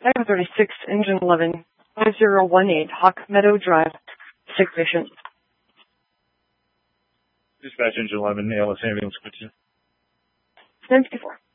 536, Engine 11, 5018, Hawk Meadow Drive, sick patient. Dispatch Engine 11, ALS ambulance, 94.